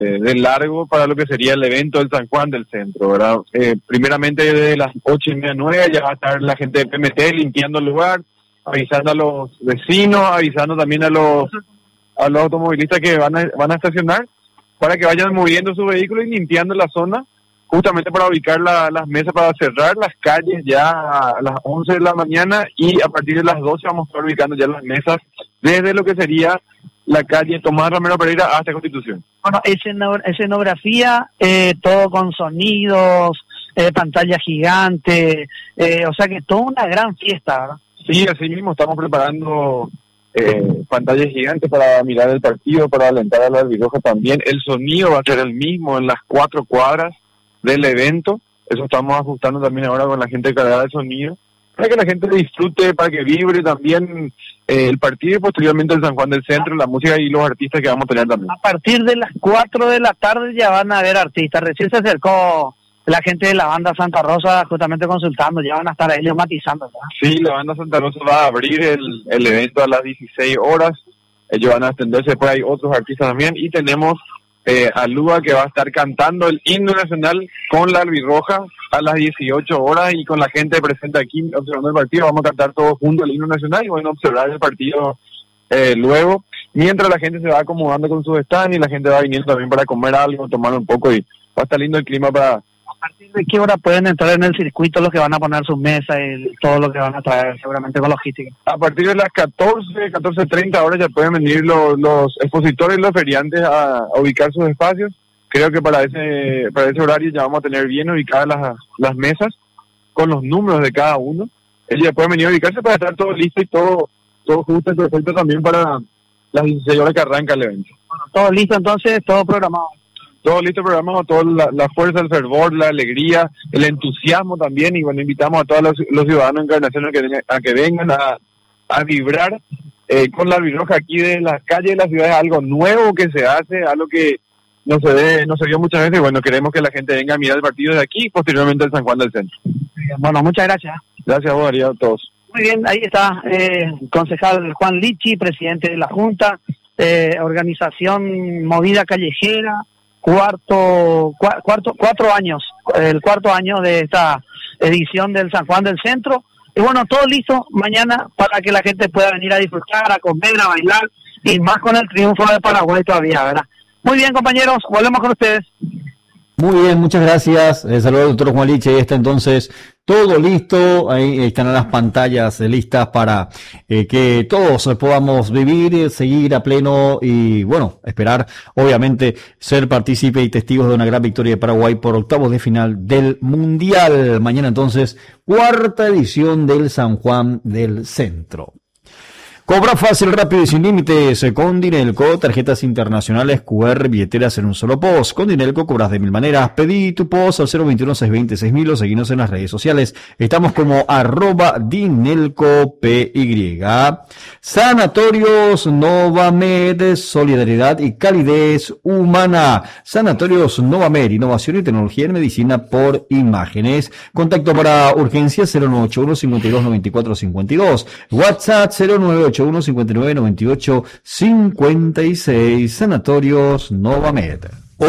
de largo para lo que sería el evento del San Juan del Centro, ¿verdad? Primeramente desde las 8:30, 9 ya va a estar la gente de PMT limpiando el lugar, avisando a los vecinos, avisando también a los automovilistas que van a estacionar para que vayan moviendo su vehículo y limpiando la zona, justamente para ubicar las mesas, para cerrar las calles ya a las 11 de la mañana, y a partir de las 12 vamos a estar ubicando ya las mesas desde lo que sería la calle Tomás Ramiro Pereira hasta Constitución. Bueno, escenografía, todo con sonidos, pantalla gigante, o sea que toda una gran fiesta, ¿verdad? Sí, así mismo estamos preparando pantallas gigantes para mirar el partido, para alentar a la albirroja también. El sonido va a ser el mismo en las 4 cuadras del evento. Eso estamos ajustando también ahora con la gente cargada de sonido, para que la gente disfrute, para que vibre también el partido, y posteriormente el San Juan del Centro, la música y los artistas que vamos a tener también. A partir de las 4 de la tarde ya van a haber artistas. Recién se acercó la gente de la banda Santa Rosa justamente consultando, ya van a estar ahí matizando, ¿verdad? Sí, la banda Santa Rosa va a abrir el evento a las 16 horas, ellos van a extenderse, después hay otros artistas también, y tenemos a Lua, que va a estar cantando el himno nacional con la albirroja a las 18 horas, y con la gente presente aquí observando el partido vamos a cantar todos juntos el himno nacional y bueno, observar el partido luego, mientras la gente se va acomodando con su stand y la gente va viniendo también para comer algo, tomar un poco, y va a estar lindo el clima para... ¿A partir de qué hora pueden entrar en el circuito los que van a poner sus mesas y todo lo que van a traer seguramente con logística? A partir de las 14:30 horas ya pueden venir los expositores y los feriantes a ubicar sus espacios. Creo que para ese horario ya vamos a tener bien ubicadas las mesas con los números de cada uno. Ellos ya pueden venir a ubicarse para estar todo listo y todo justo y perfecto también para las 16 horas que arranca el evento. Bueno, todo listo entonces, todo programado. Todo listo programado, toda la fuerza, el fervor, la alegría, el entusiasmo también, y bueno, invitamos a todos los ciudadanos encarnacionales a que vengan a vibrar con la albirroja aquí de las calles de la ciudad. Es algo nuevo que se hace, algo que no se vio muchas veces, y bueno, queremos que la gente venga a mirar el partido de aquí y posteriormente el San Juan del Centro. Bueno, muchas gracias. Gracias a vos, Darío, a todos. Muy bien, ahí está concejal Juan Lichi, presidente de la Junta, organización Movida Callejera, 4 años, el cuarto año de esta edición del San Juan del Centro, y bueno, todo listo mañana para que la gente pueda venir a disfrutar, a comer, a bailar, y más con el triunfo de Paraguay todavía, ¿verdad? Muy bien, compañeros, volvemos con ustedes. Muy bien, muchas gracias. Saludos al doctor Juan Liche. Ahí está entonces todo listo. Ahí están las pantallas listas para que todos podamos vivir, seguir a pleno y, bueno, esperar, obviamente, ser partícipe y testigos de una gran victoria de Paraguay por octavos de final del Mundial. Mañana, entonces, 4ª edición del San Juan del Centro. Cobra fácil, rápido y sin límites con Dinelco, tarjetas internacionales, QR, billeteras en un solo post. Con Dinelco cobras de 1000 maneras. Pedí tu post al 021-620-6000 o seguinos en las redes sociales. Estamos como @DinelcoPY. Sanatorios Novamed, solidaridad y calidez humana. Sanatorios Novamed, innovación y tecnología en medicina por imágenes. Contacto para urgencias 0981-529452. WhatsApp 0981 59 98 56. Sanatorios Novamed.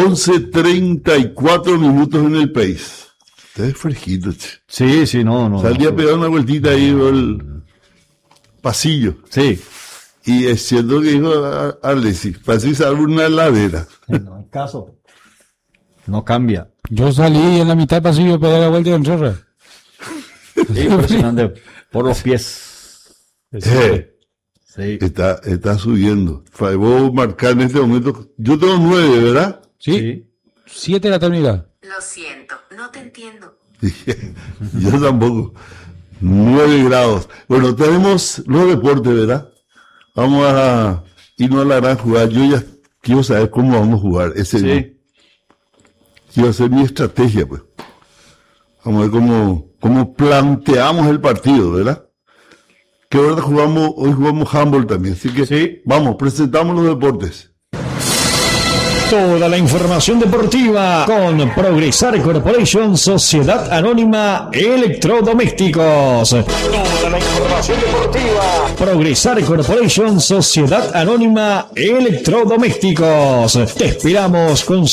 11:34 en el país. Está fresquito, che. Sí, no. Salí a pegar una vueltita ahí por el pasillo. Sí. Y es cierto que dijo Alexis, parece que una heladera. No hay caso. No cambia. Yo salí en la mitad del pasillo a pegar la vuelta y encerré. Impresionante. Por los pies. Sí. Está subiendo. Vos marcar en este momento. Yo tengo 9, ¿verdad? Sí. 7 la terminal. Lo siento, no te entiendo. Yo tampoco. 9 grados. Bueno, tenemos los deportes, ¿verdad? Vamos a irnos a la gran jugada. Yo ya quiero saber cómo vamos a jugar ese día. Quiero hacer mi estrategia, pues. Vamos a ver cómo planteamos el partido, ¿verdad? Que ahora hoy jugamos handball también, así que vamos, presentamos los deportes. Toda la información deportiva con Progresar Corporation, Sociedad Anónima Electrodomésticos. Toda la información deportiva. Progresar Corporation, Sociedad Anónima Electrodomésticos. Te esperamos con